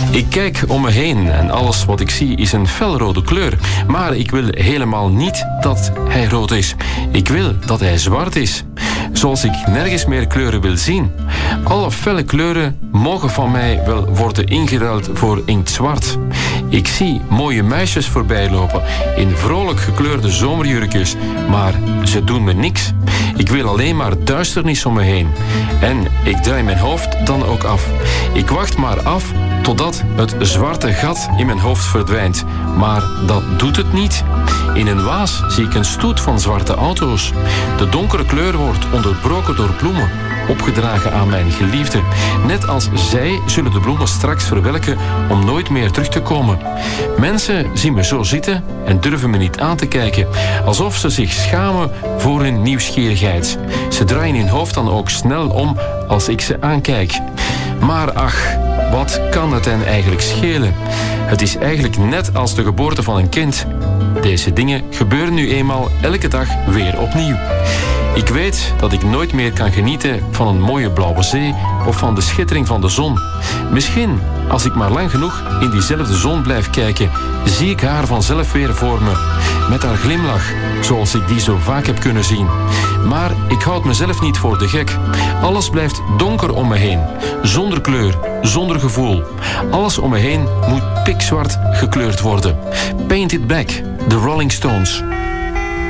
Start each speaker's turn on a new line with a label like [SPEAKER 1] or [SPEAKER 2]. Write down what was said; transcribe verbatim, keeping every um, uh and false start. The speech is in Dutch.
[SPEAKER 1] Ik kijk om me heen en alles wat ik zie is een felrode kleur. Maar ik wil helemaal niet dat hij rood is. Ik wil dat hij zwart is. Zoals ik nergens meer kleuren wil zien. Alle felle kleuren mogen van mij wel worden ingeruild voor inktzwart. Ik zie mooie meisjes voorbij lopen in vrolijk gekleurde zomerjurkjes, maar ze doen me niks. Ik wil alleen maar duisternis om me heen. En ik draai mijn hoofd dan ook af. Ik wacht maar af totdat het zwarte gat in mijn hoofd verdwijnt. Maar dat doet het niet. In een waas zie ik een stoet van zwarte auto's. De donkere kleur wordt onderbroken door bloemen, opgedragen aan mijn geliefde. Net als zij zullen de bloemen straks verwelken om nooit meer terug te komen. Mensen zien me zo zitten en durven me niet aan te kijken, alsof ze zich schamen voor hun nieuwsgierigheid. Ze draaien hun hoofd dan ook snel om als ik ze aankijk. Maar ach, wat kan het hen eigenlijk schelen? Het is eigenlijk net als de geboorte van een kind. Deze dingen gebeuren nu eenmaal elke dag weer opnieuw. Ik weet dat ik nooit meer kan genieten van een mooie blauwe zee of van de schittering van de zon. Misschien, als ik maar lang genoeg in diezelfde zon blijf kijken, zie ik haar vanzelf weer voor me. Met haar glimlach, zoals ik die zo vaak heb kunnen zien. Maar ik houd mezelf niet voor de gek. Alles blijft donker om me heen. Zonder kleur, zonder gevoel. Alles om me heen moet pikzwart gekleurd worden. Paint it black, the Rolling Stones.